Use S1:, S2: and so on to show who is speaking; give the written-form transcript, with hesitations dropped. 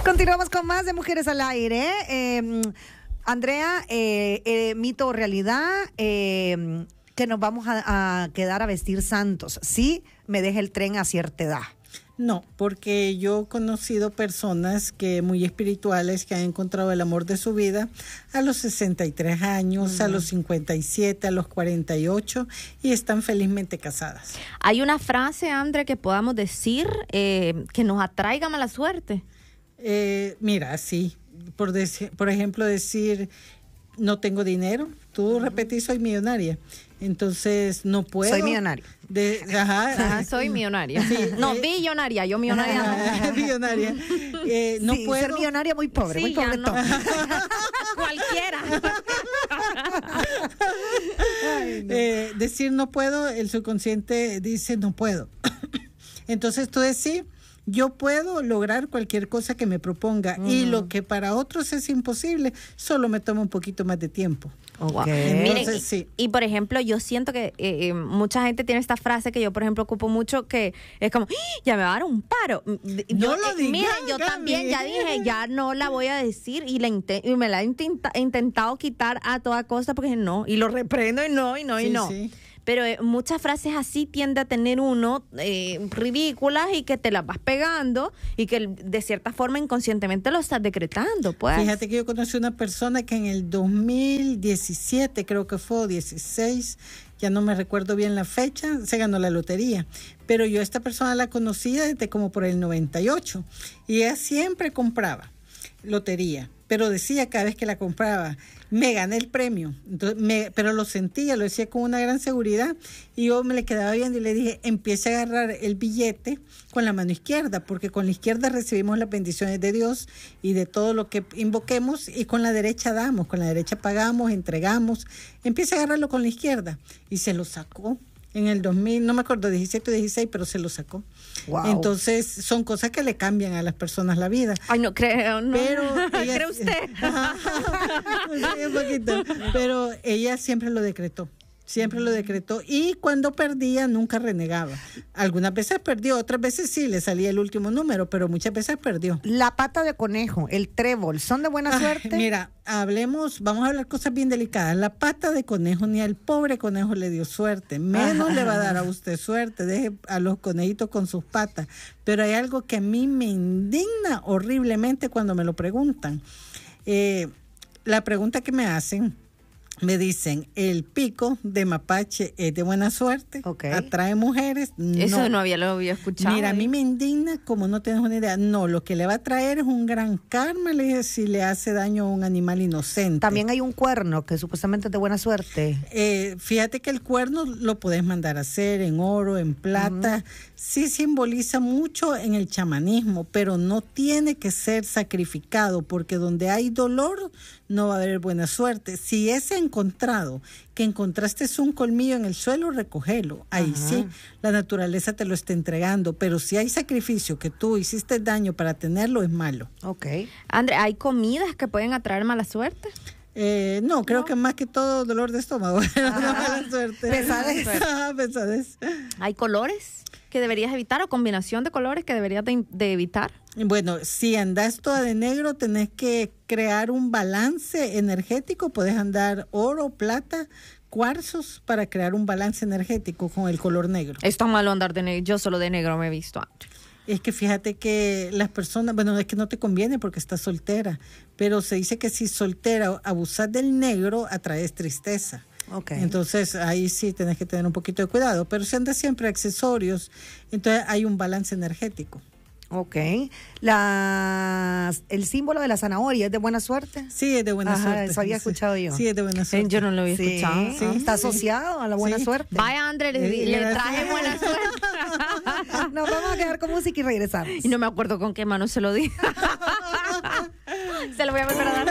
S1: Continuamos con más de Mujeres al Aire. Andrea, mito o realidad, que nos vamos a quedar a vestir santos. Sí, me deja el tren a cierta edad.
S2: No, porque yo he conocido personas que muy espirituales que han encontrado el amor de su vida a los 63 años, a los 57, a los 48 y están felizmente casadas.
S3: ¿Hay una frase, Andrea, que podamos decir que nos atraiga mala suerte?
S2: Mira, sí. Por ejemplo, decir no tengo dinero. Tú repetís soy millonaria. Entonces no puedo.
S1: Soy millonaria.
S3: Soy millonaria. Sí, no, billonaria. Yo millonaria no.
S2: Billonaria. No
S1: sí,
S2: puedo.
S1: Ser millonaria muy pobre,
S3: sí,
S1: muy pobre.
S3: No. Cualquiera.
S1: Ay, no.
S2: Decir no puedo, el subconsciente dice no puedo. Entonces tú decís yo puedo lograr cualquier cosa que me proponga y lo que para otros es imposible, solo me toma un poquito más de tiempo.
S1: Okay.
S3: Miren,
S2: sí.
S3: y por ejemplo, yo siento que mucha gente tiene esta frase que yo, por ejemplo, ocupo mucho, que es como, ya me va a dar un paro.
S2: No lo digas,
S3: miren, yo también ya dije, ya no la voy a decir y me la he intentado quitar a toda costa porque no, y lo reprendo y no.
S2: Sí.
S3: Pero muchas frases así tiende a tener uno ridículas y que te las vas pegando y que de cierta forma inconscientemente lo estás decretando, pues.
S2: Fíjate que yo conocí una persona que en el 2017, creo que fue, 16, ya no me recuerdo bien la fecha, se ganó la lotería. Pero yo a esta persona la conocía desde como por el 98 y ella siempre compraba lotería, pero decía cada vez que la compraba, me gané el premio. Entonces, pero lo sentía, lo decía con una gran seguridad y yo me le quedaba viendo y le dije, empiece a agarrar el billete con la mano izquierda, porque con la izquierda recibimos las bendiciones de Dios y de todo lo que invoquemos, y con la derecha damos, con la derecha pagamos, entregamos. Empiece a agarrarlo con la izquierda y se lo sacó. En el 2000, no me acuerdo, 17 o 16, pero se lo sacó.
S1: Wow.
S2: Entonces, son cosas que le cambian a las personas la vida.
S3: Ay, no creo, no.
S2: Pero ella,
S3: ¿cree usted?
S2: Sí, un poquito. Pero ella siempre lo decretó. Siempre lo decretó y cuando perdía nunca renegaba. Algunas veces perdió, otras veces sí le salía el último número, pero muchas veces perdió.
S1: La pata de conejo, el trébol, ¿son de buena suerte?
S2: Mira, vamos a hablar cosas bien delicadas. La pata de conejo, ni al pobre conejo le dio suerte, menos le va a dar a usted suerte. Deje a los conejitos con sus patas. Pero hay algo que a mí me indigna horriblemente cuando me lo preguntan. La pregunta que me hacen, me dicen, el pico de mapache es de buena suerte, atrae mujeres.
S3: Eso no lo había escuchado.
S2: Mira, a mí me indigna como no tienes una idea. No, lo que le va a traer es un gran karma, le dije, si le hace daño a un animal inocente.
S1: También hay un cuerno que supuestamente es de buena suerte.
S2: Fíjate que el cuerno lo podés mandar a hacer en oro, en plata. Sí simboliza mucho en el chamanismo, pero no tiene que ser sacrificado, porque donde hay dolor no va a haber buena suerte. Si es encontrado, que encontraste un colmillo en el suelo, recógelo. Ahí sí, la naturaleza te lo está entregando. Pero si hay sacrificio, que tú hiciste daño para tenerlo, es malo.
S1: Ok.
S3: André, ¿hay comidas que pueden atraer mala suerte?
S2: No, creo que más que todo dolor de estómago. Mala suerte.
S1: Pesadez.
S2: Pesadez.
S3: ¿Hay colores que deberías evitar o combinación de colores que deberías de evitar?
S2: Bueno, si andas toda de negro, tenés que crear un balance energético. Podés andar oro, plata, cuarzos para crear un balance energético con el color negro.
S3: Es tan malo andar de negro. Yo solo de negro me he visto antes.
S2: Es que fíjate que las personas, bueno, es que no te conviene porque estás soltera, pero se dice que si soltera abusas del negro, atraes tristeza.
S1: Okay.
S2: Entonces ahí sí tenés que tener un poquito de cuidado, pero si andas siempre accesorios, entonces hay un balance energético.
S1: Ok. El símbolo de la zanahoria es de buena suerte.
S2: Sí, es de buena suerte.
S1: Eso había escuchado yo.
S2: Sí, es de buena suerte.
S3: Yo no lo había escuchado.
S1: Sí. Está asociado a la buena suerte.
S3: Vaya, André, le traje buena suerte.
S1: Nos vamos a quedar con música y regresamos.
S3: Y no me acuerdo con qué mano se lo di. Se lo voy a volver a dar.